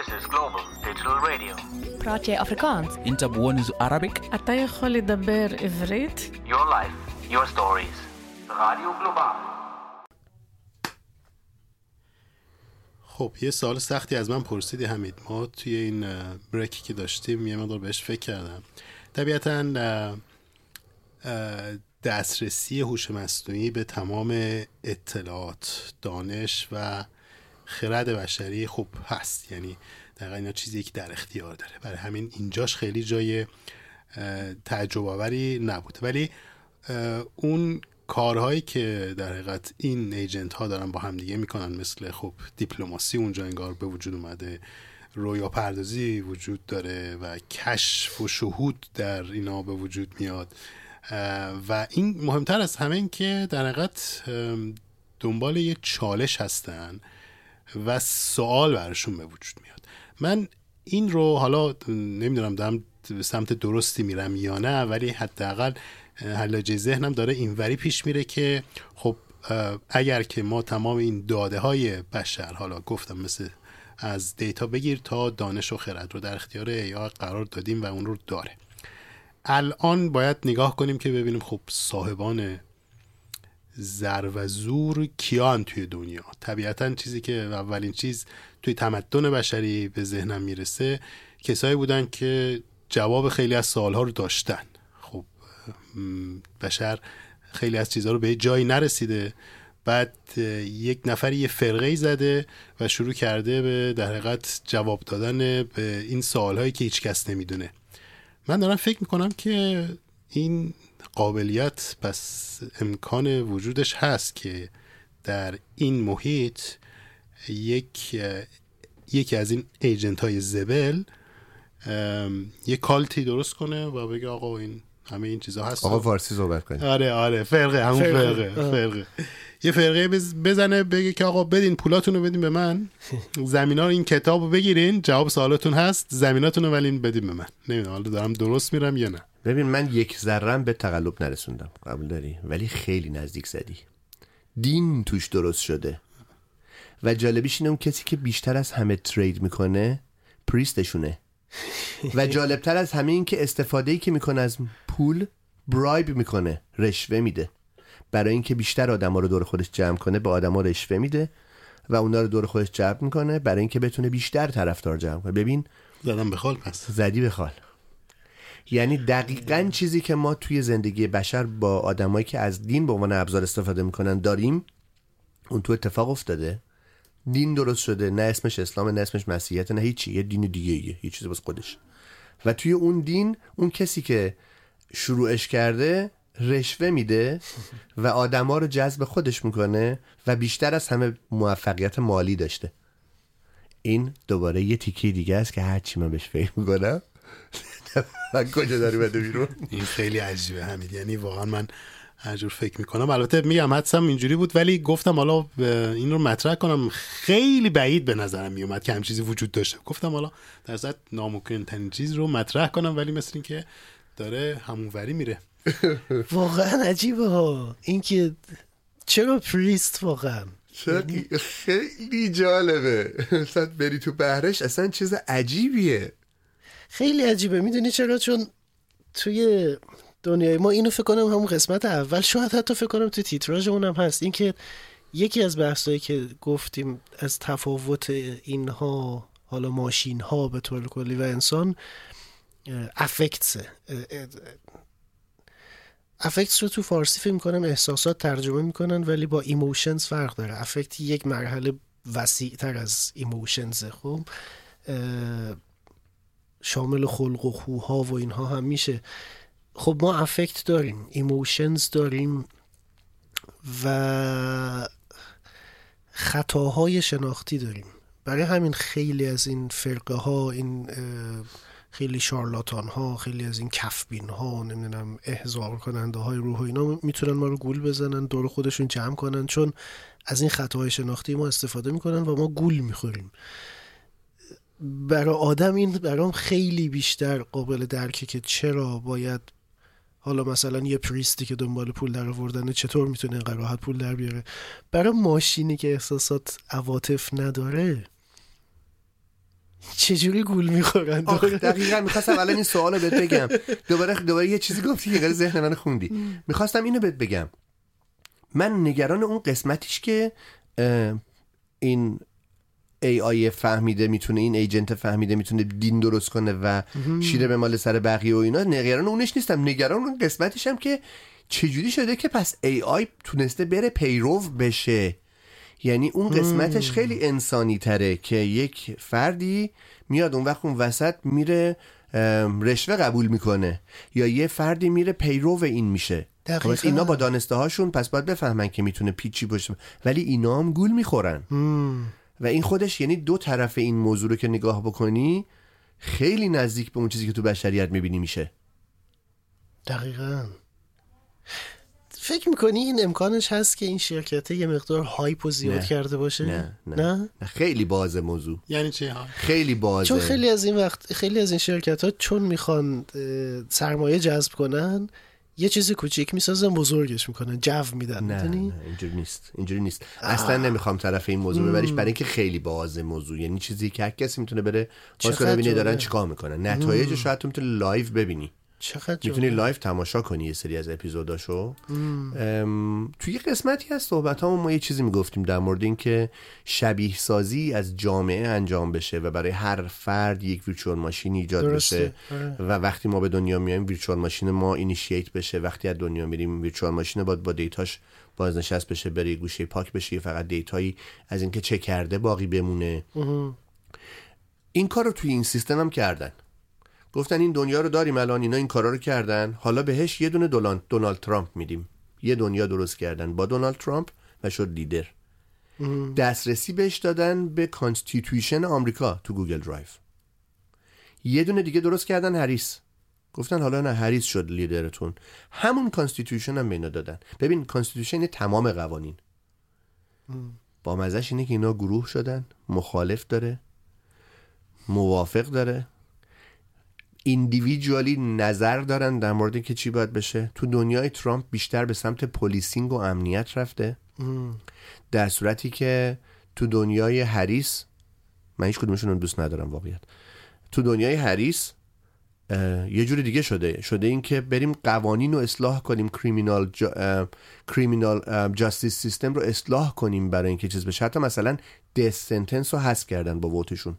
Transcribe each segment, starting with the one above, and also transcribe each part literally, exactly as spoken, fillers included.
This is Global Digital Radio. براتي أفريكانز. أنت بونز Arabic. אתה יכול לדבר עברית? Your life, your stories. רדיו גלובל. خب یه سوال سختی از من پرسیدی حمید. ما توی این بریکی که داشتیم یه مقدار بهش فکر کردم. طبیعتاً دسترسی هوش مصنوعی به تمام اطلاعات، دانش و خرد بشری خب هست، یعنی دقیقا اینا چیزی که در اختیار داره، برای همین اینجاش خیلی جای تعجب آوری نبود. ولی اون کارهایی که در حقیقت این ایجنت ها دارن با هم دیگه میکنن، مثل خب دیپلماسی اونجا انگار به وجود اومده، رویا پردازی وجود داره و کشف و شهود در اینا به وجود میاد و این مهمتر از همه این که در حقیقت دنبال یه چالش هستن و سوال برشون به وجود میاد. من این رو حالا نمیدونم دارم سمت درستی میرم یا نه، ولی حداقل حلاجه ذهنم داره اینوری پیش میره که خب اگر که ما تمام این داده های بشر، حالا گفتم مثل از دیتا بگیر تا دانش و خرد رو در اختیار ای آی قرار دادیم و اون رو داره، الان باید نگاه کنیم که ببینیم خب صاحبان زر و زور کیان توی دنیا. طبیعتاً چیزی که اولین چیز توی تمدن بشری به ذهنم میرسه کسایی بودن که جواب خیلی از سوالها رو داشتن. خب بشر خیلی از چیزها رو به جایی نرسیده، بعد یک نفری یه فرقه‌ای زده و شروع کرده به در حقیقت جواب دادن به این سوالهایی که هیچ کس نمیدونه. من دارم فکر میکنم که این قابلیت پس امکان وجودش هست که در این محیط یک یکی از این ایجنت های زبل یک کالتی درست کنه و بگه آقا این همه این چیزا هست. آقا فارسی صحبت کنه. آره آره فرقه همون فرقه فرقه, فرقه. یه فرقه بزنه بگه که آقا بدین پولاتون رو بدین به من، زمینا رو این کتاب رو بگیرین، جواب سوالاتون هست، زمیناتون رو ولی بدین به من. نمیدونم حالا دارم درست میرم یا نه. ببین من یک ذره‌ام به تقلب نرسوندم، قبول داری؟ ولی خیلی نزدیک زدی. دین توش درست شده و جالبیش اینه اون کسی که بیشتر از همه ترید میکنه پریستشونه و جالبتر از همه این که استفاده‌ای که میکنه از پول برایب میکنه، رشوه میده. برای اینکه بیشتر آدما رو دور خودش جمع کنه به آدما رشوه میده و اونا رو دور خودش جمع میکنه برای اینکه بتونه بیشتر طرفدار جمع کنه. ببین زدم به خال، پس زدی به خال. یعنی دقیقاً چیزی که ما توی زندگی بشر با آدمایی که از دین به عنوان ابزار استفاده میکنن داریم، اون تو اتفاق افتاده. دین درست شده، نه اسمش اسلام، نه اسمش مسیحیت، نه هیچی، یه دین دیگه ایه، هیچ چیزی واسه خودش. و توی اون دین اون کسی که شروعش کرده رشوه میده و آدما رو جذب خودش میکنه و بیشتر از همه موفقیت مالی داشته. این دوباره یه تیکه دیگه است که هرچی من بهش فکر میکنم من کجا داری بده بیرون. این خیلی عجیبه حمید، یعنی واقعا من هر جور فکر میکنم، البته میگم حدسم اینجوری بود ولی گفتم حالا این رو مطرح کنم، خیلی بعید به نظرم میومد که هم چیزی وجود داشته. گفتم حالا در ضمن ناممکن ترین چیز رو مطرح کنم ولی مثل این که داره همونوری میره. واقعا عجیبه ها این که چرا پریست، واقعا خیلی جالبه. مثلا بری تو بحرش اصلا چیز عجیبیه، خیلی عجیبه. میدونی چرا؟ چون توی دنیای ما اینو فکر کنم همون قسمت اول، شاید حتی فکر کنم توی تیتراژ اونم هست، این که یکی از بحثایی که گفتیم از تفاوت اینها، حالا ماشین ها به طور کلی و انسان، افکتسه. افکتس رو تو فارسی فکر میکنم احساسات ترجمه میکنن ولی با ایموشنز فرق داره. افکت یک مرحله وسیع تر از ایموشنزه، خب شامل خلق و خوها و اینها هم میشه. خب ما افکت داریم، ایموشنز داریم و خطاهای شناختی داریم. برای همین خیلی از این فرقه ها، این خیلی شارلاتان ها، خیلی از این کفبین ها، نمیدونم احضار کننده های روح، اینا میتونن ما رو گول بزنن، دور خودشون جمع کنن، چون از این خطاهای شناختی ما استفاده میکنن و ما گول میخوریم. برای آدم این برام خیلی بیشتر قابل درکه که چرا باید، حالا مثلا یه پریستی که دنبال پول در آوردنه چطور میتونه اینقدر راحت پول در بیاره. برای ماشینی که احساسات، عواطف نداره چجوری گول میخورن؟ دقیقاً میخواستم الان این سوالو بهت بگم. دوباره دوباره یه چیزی گفتی که غیر ذهن من خوندی. میخواستم اینو بهت بگم. من نگران اون قسمتیش که این ای آی فهمیده میتونه، این ایجنت فهمیده میتونه دین درست کنه و شیره به مال سر بقیه و اینا، نگران اونش نیستم. نگران اون قسمتیشم که چجوری شده که پس ای آی تونسته بره پیرو بشه. یعنی اون قسمتش خیلی انسانی تره که یک فردی میاد اون وقت اون وسط میره رشوه قبول میکنه یا یه فردی میره پیرو این میشه. خب اینا با دانسته هاشون پس باید بفهمن که میتونه پیچی باشه، ولی اینا هم گول میخورن. و این خودش یعنی دو طرف این موضوع رو که نگاه بکنی خیلی نزدیک به اون چیزی که تو بشریت میبینی میشه. دقیقاً. فکر میکنی این امکانش هست که این شرکته یه مقدار هایپ و زیاد نه. کرده باشه؟ نه نه, نه؟ نه. خیلی بازه موضوع. یعنی چی ها؟ خیلی بازه. چون خیلی از این وقت خیلی از این شرکت ها چون میخوان سرمایه جذب کنن یه چیزی کوچیک میسازن بزرگش میکنن، جو میدن. نه, نه اینجوری نیست، اینجوری نیست. اصلا نمیخوام طرف این موضوع ببریش، برای اینکه خیلی بازه موضوع. یی چیزی که هر کسی میتونه بره باز کنه ببینه دارن چیکار میکنن. نتایجش شاید تو میتونی لایو ببینی. میتونی لایو تماشا کنی یه سری از اپیزوداشو. توی یه قسمتی از صحبتامون ما یه چیزی میگفتیم در مورد این که شبیه سازی از جامعه انجام بشه و برای هر فرد یک ویرچوال ماشین ایجاد بشه و وقتی ما به دنیا میایم ویرچوال ماشین ما اینیشییت بشه. وقتی از دنیا میریم ویرچوال ماشین باید با دیتاش بازنشست بشه، بره یه گوشه پاک بشه، فقط دیتایی از اینکه چه کرده باقی بمونه. این کارو توی این سیستم هم کردن. گفتن این دنیا رو داریم الان، اینا این کارا رو کردن، حالا بهش یه دونه دولان دونالد ترامپ میدیم. یه دنیا درست کردن با دونالد ترامپ و شد لیدر. دسترسی بهش دادن به کانستیتوشن آمریکا تو گوگل درایو. یه دونه دیگه درست کردن هریس. گفتن حالا نه هریس شد لیدرتون. همون کانستیتوشن هم بینا دادن. ببین کانستیتوشن تمام قوانین. با مزهش اینه که اینا گروه شدن، مخالف داره، موافق داره، ایندیویدوالی نظر دارن در مورد که چی باید بشه. تو دنیای ترامپ بیشتر به سمت پلیسینگ و امنیت رفته، در صورتی که تو دنیای هریس، من هیچ کدومشون رو دوست ندارم واقعیت، تو دنیای هریس یه جوری دیگه شده شده این که بریم قوانین رو اصلاح کنیم، کریمینال جا، کریمینال جاستیس سیستم رو اصلاح کنیم برای اینکه چیز بشه. حتی مثلا دث سنتنس رو حذف کردن با ووتشون.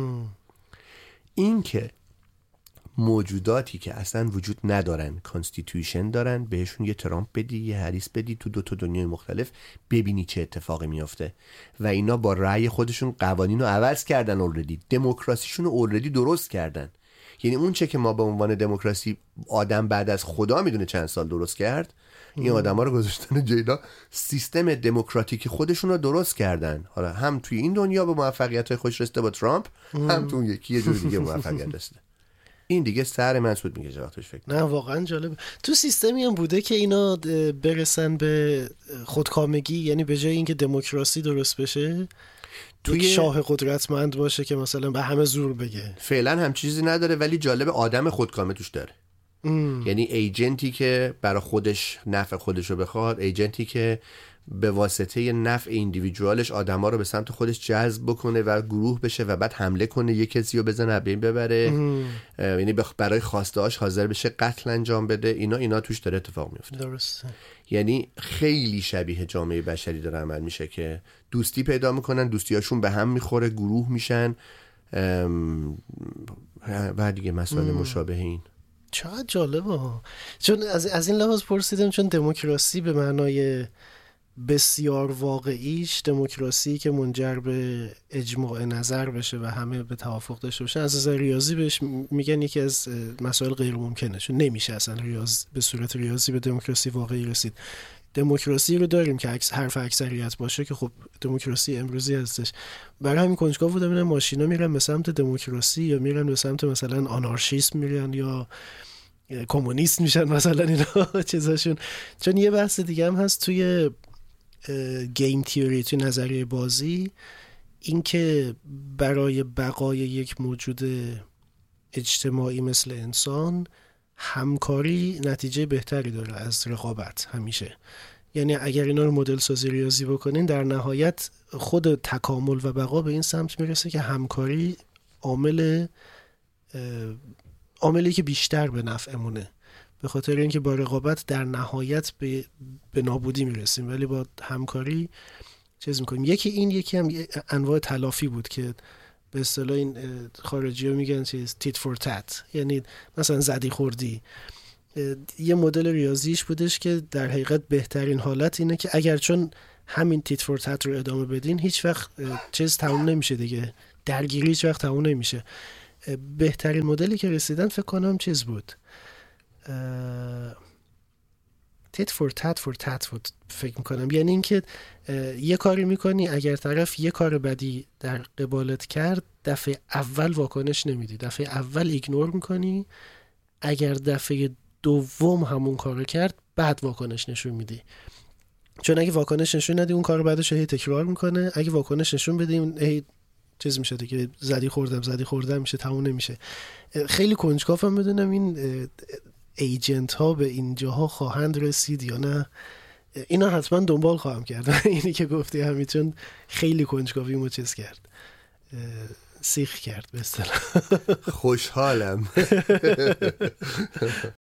این که موجوداتی که اصلا وجود ندارن کانستیتوشن دارن، بهشون یه ترامپ بدی یه هریس بدی تو دو تا دنیای مختلف، ببینی چه اتفاقی میافته. و اینا با رأی خودشون قوانین رو عوض کردن، اوردی دموکراسیشون رو اوردی درست کردن. یعنی اون چه که ما به عنوان دموکراسی آدم بعد از خدا میدونه چند سال درست کرد، این آدما رو گذاشتن جیلا، سیستم دموکراتیک خودشون رو درست کردن. حالا هم توی این دنیا به موفقیت‌های خودش رسیده با ترامپ، هم تو یکی یه جور دیگه موفقیت رسیده. این دیگه سر من سود میگه وقتش فکر. نه واقعا جالب. تو سیستمی هم بوده که اینا برسن به خودکامگی، یعنی به جای اینکه دموکراسی درست بشه توی شاه قدرتمند باشه که مثلا به همه زور بگه. فعلا هم چیزی نداره، ولی جالب آدم خودکامه توش داره. ام. یعنی ایجنتی که برای خودش نفع خودش رو بخواد، ایجنتی که به واسطه نفع ایندیویدوالش آدما رو به سمت خودش جذب بکنه و گروه بشه و بعد حمله کنه، یک کسی رو بزنه بین ببره، یعنی برای خواسته‌هاش حاضر بشه قتل انجام بده. اینا اینا توش داره اتفاق میفته. درسته. یعنی خیلی شبیه جامعه بشری داره عمل میشه که دوستی پیدا میکنن، دوستیاشون به هم میخوره، گروه میشن و دیگه مسائل مشابه این. چقدر جالبه. چون از از این لحاظ پرسیدم، چون دموکراسی به معنای بسیار واقعیش، دموکراسی که منجر به اجماع نظر بشه و همه به توافق داشته باشن، از نظر ریاضی بهش میگن یکی از مسائل غیر ممکنه، چون نمیشه اصلا ریاض به صورت ریاضی به دموکراسی واقعی رسید. دموکراسی رو داریم که اکس حرف اکثریت باشه، که خب دموکراسی امروزی هستش. برای همین کنجکاو بودم ببینم ماشینا میرن به سمت دموکراسی یا میرن به سمت مثلا آنارشیسم میرن یا کمونیست میشن مثلا اینا چیزاشون. چون یه بحث دیگه هم هست توی گیم تیوری، توی نظریه بازی، این که برای بقای یک موجود اجتماعی مثل انسان همکاری نتیجه بهتری داره از رقابت همیشه. یعنی اگر اینا رو مدل سازی ریاضی بکنین، در نهایت خود تکامل و بقا به این سمت میرسه که همکاری عامل عاملی که بیشتر به نفعمونه، به خاطر اینکه با رقابت در نهایت به, به نابودی میرسیم، ولی با همکاری چیز میکنیم. یکی این، یکی هم انواع تلافی بود که به اصطلاح این خارجی ها میگن چیز تیت فور تت، یعنی مثلا زدی خوردی. یه مدل ریاضیش بودش که در حقیقت بهترین حالت اینه که اگر چون همین تیت فور تت رو ادامه بدین هیچ وقت چیز تموم نمیشه دیگه، درگیری هیچ وقت تموم نمیشه. بهترین مدلی که رسیدن فکر کنم چیز بود، تیت فور تت فور تت بود فکر میکنم. یعنی اینکه یه کاری میکنی، اگر طرف یه کار بدی در قبالت کرد دفعه اول واکنش نمیدی، دفعه اول ایگنور میکنی، اگر دفعه دوم همون کارو کرد بعد واکنش نشون میدی. چون اگه واکنش نشون ندی اون کارو بعدش هی تکرار میکنه، اگه واکنش نشون بدیم هی چیز میشه دیگه، زدی خوردم زدی خوردم میشه، تموم نمیشه. خیلی کنجکاوم بدونم این ایجنت ها به اینجاها خواهند رسید یا نه. اینا حتما دنبال خواهم کرد. اینی که گفتی همین، چون خیلی کنجکاویمو چیز کرد، سیخ کرد به اصطلاح. خوشحالم.